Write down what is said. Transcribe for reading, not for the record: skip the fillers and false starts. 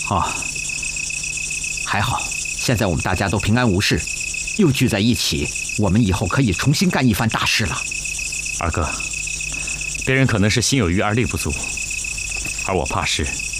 啊，还好，现在我们大家都平安无事，又聚在一起，我们以后可以重新干一番大事了。 二哥，别人可能是心有余而力不足，而我怕是